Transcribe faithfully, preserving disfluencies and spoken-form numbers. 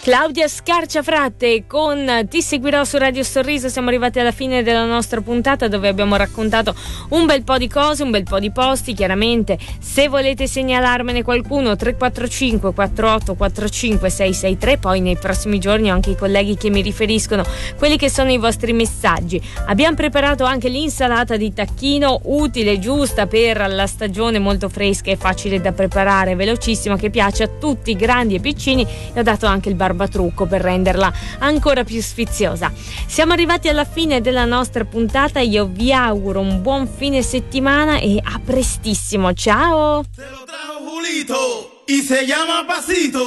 Claudia Scarciafratte con Ti seguirò su Radio Sorriso. Siamo arrivati alla fine della nostra puntata, dove abbiamo raccontato un bel po' di cose, un bel po' di posti. Chiaramente, se volete segnalarmene qualcuno, tre quattro cinque quattro otto quattro cinque sei sei tre. Poi nei prossimi giorni ho anche i colleghi che mi riferiscono quelli che sono i vostri messaggi. Abbiamo preparato anche l'insalata di tacchino, utile, giusta per la stagione, molto fresca e facile da preparare, velocissima, che piace a tutti, grandi e piccini. E ho dato anche il barbatrucco per renderla ancora più sfiziosa. Siamo arrivati alla fine della nostra puntata. Io vi auguro un buon fine settimana e a prestissimo. Ciao! Se lo trajo Julito y se llama Pasito.